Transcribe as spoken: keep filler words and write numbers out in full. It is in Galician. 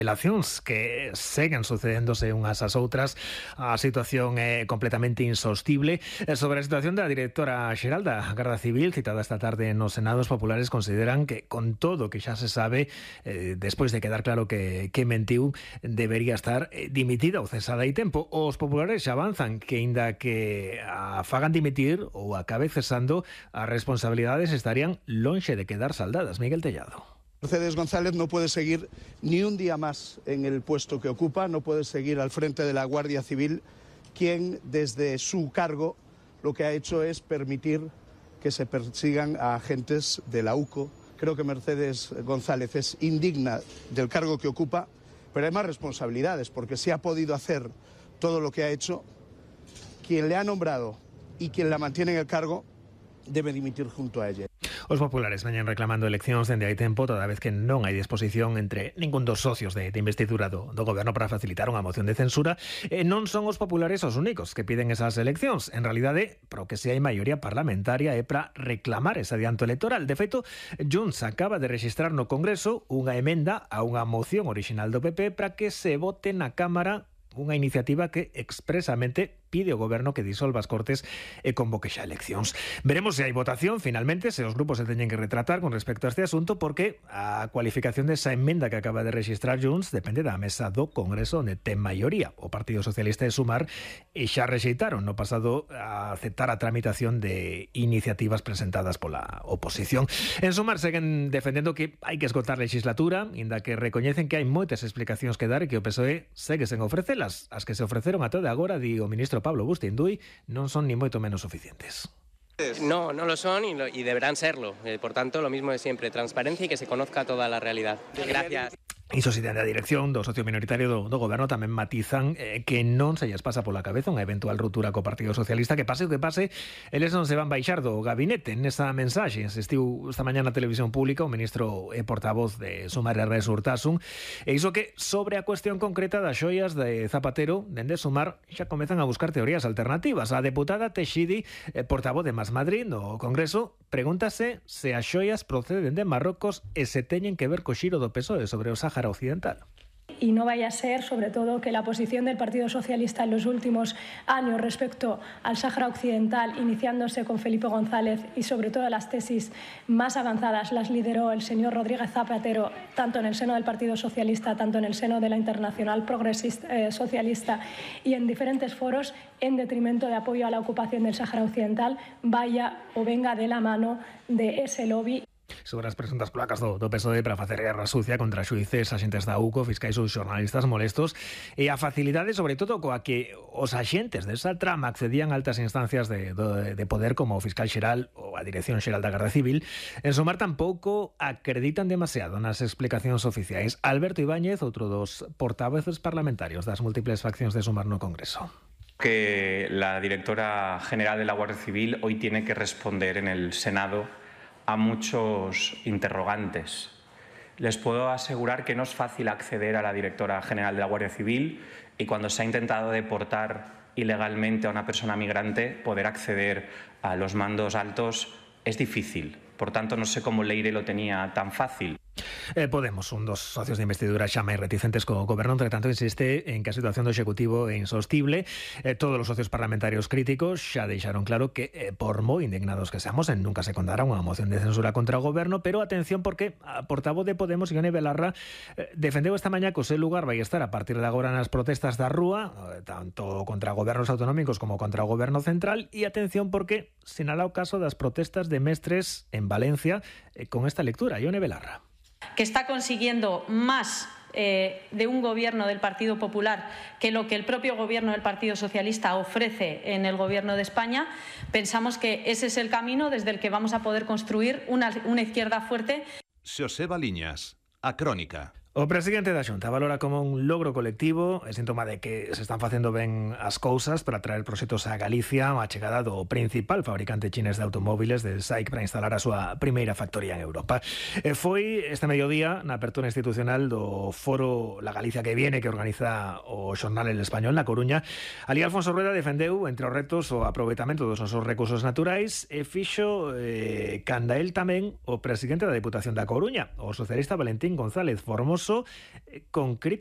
Relacións que seguen sucedéndose unhas ás outras, a situación é completamente insostible. Sobre a situación da directora xeral da Garda Civil, citada esta tarde no Senado, os populares consideran que, con todo que xa se sabe, eh, despois de quedar claro que, que mentiu, debería estar eh, dimitida ou cesada hai tempo. Os populares xa avanzan que, inda que a fagan dimitir ou acabe cesando, as responsabilidades estarían lonxe de quedar saldadas. Miguel Tellado. Mercedes González no puede seguir ni un día más en el puesto que ocupa, no puede seguir al frente de la Guardia Civil, quien desde su cargo lo que ha hecho es permitir que se persigan a agentes de la U C O. Creo que Mercedes González es indigna del cargo que ocupa, pero hay más responsabilidades, porque si ha podido hacer todo lo que ha hecho, quien le ha nombrado y quien la mantiene en el cargo debe dimitir junto a ella. Os populares veñen reclamando eleccións dende hai tempo, toda vez que non hai disposición entre ningún dos socios de, de investidura do, do goberno para facilitar unha moción de censura. E non son os populares os únicos que piden esas eleccións. En realidade, pro que se hai maioría parlamentaria é para reclamar ese adianto electoral. De feito, Junts acaba de rexistrar no Congreso unha emenda a unha moción orixinal do P P para que se vote na Cámara unha iniciativa que expresamente pide ao goberno que disolva as Cortes e convoque xa eleccións. Veremos se hai votación, finalmente, se os grupos se teñen que retratar con respecto a este asunto, porque a cualificación desa emenda que acaba de registrar Junts depende da mesa do Congreso, onde ten maioría o Partido Socialista e Sumar, e xa rexeitaron no pasado a aceptar a tramitación de iniciativas presentadas pola oposición. En Sumar seguen defendendo que hai que esgotar a legislatura, inda que recoñecen que hai moitas explicacións que dar e que o P S O E segue sen ofrecelas. As que se ofreceron a toda agora, di o ministro Pablo Bustinduy, non son ni moito menos suficientes. No, no lo son y, lo, y deberán serlo. Eh, por tanto, lo mismo de siempre, transparencia y que se conozca toda la realidad. Gracias. Iso si, dende a dirección do socio minoritario do, do goberno tamén matizan eh, que non se lles pasa pola cabeza unha eventual ruptura co Partido Socialista, que pase o que pase, eles non se van baixar do gabinete. Nesa mensaxe asistiu esta mañá na televisión pública o ministro e portavoz de Sumar e Res Urtasun, e iso que sobre a cuestión concreta das xoias de Zapatero, dende Sumar xa comezan a buscar teorías alternativas. A deputada Teixidi, eh, portavoz de Más Madrid no Congreso, pregúntase se as xoias proceden de Marrocos e se teñen que ver co xiro do P S O E sobre o Sáhara Occidental. Y no vaya a ser, sobre todo, que la posición del Partido Socialista en los últimos años respecto al Sáhara Occidental, iniciándose con Felipe González y sobre todo las tesis más avanzadas las lideró el señor Rodríguez Zapatero, tanto en el seno del Partido Socialista, tanto en el seno de la Internacional Progresista eh, Socialista y en diferentes foros, en detrimento de apoyo a la ocupación del Sáhara Occidental, vaya o venga de la mano de ese lobby. Sobre as presuntas placas do, do P S O E para facer guerra sucia contra xuíces, axentes da U C O, fiscais ou xornalistas molestos, e a facilidade, sobre todo, coa que os axentes desa trama accedían a altas instancias de, de, de poder como o fiscal xeral ou a Dirección Xeral da Garda Civil. En Sumar tampouco acreditan demasiado nas explicacións oficiais. Alberto Ibáñez, outro dos portavoces parlamentarios das múltiples faccións de Sumar no Congreso. Que la directora general de la Guardia Civil hoy tiene que responder en el Senado a muchos interrogantes. Les puedo asegurar que no es fácil acceder a la directora general de la Guardia Civil y cuando se ha intentado deportar ilegalmente a una persona migrante, poder acceder a los mandos altos es difícil. Por tanto, no sé cómo Leire lo tenía tan fácil. Eh, Podemos, un dos socios de investidura xa máis reticentes co goberno, entre tanto insiste en que a situación do Executivo é insostible. Eh, todos os socios parlamentarios críticos xa deixaron claro que, eh, por moi indignados que seamos, en nunca se contará unha moción de censura contra o goberno, pero atención porque a portavoz de Podemos, Ione Belarra, eh, defendeu esta mañá que o seu lugar vai estar a partir de agora nas protestas da rúa, eh, tanto contra gobernos autonómicos como contra o goberno central, e atención porque sinala o caso das protestas de mestres en Valencia eh, con esta lectura. Ione Belarra. Que está consiguiendo más eh, de un gobierno del Partido Popular que lo que el propio gobierno del Partido Socialista ofrece en el gobierno de España, pensamos que ese es el camino desde el que vamos a poder construir una, una izquierda fuerte. Xoseba Liñas, a Crónica. O presidente da Xunta valora como un logro colectivo e síntoma de que se están facendo ben as cousas para traer proxectos a Galicia, a chegada do principal fabricante chinés de automóviles, de S A I C, para instalar a súa primeira factoría en Europa. E foi este mediodía na apertura institucional do foro La Galicia que viene, que organiza o xornal El Español na Coruña. Ali Alfonso Rueda defendeu, entre os retos, o aproveitamento dos nosos recursos naturais e fixo eh, canda el tamén o presidente da Deputación da Coruña, o socialista Valentín González Formos, curioso, con críticas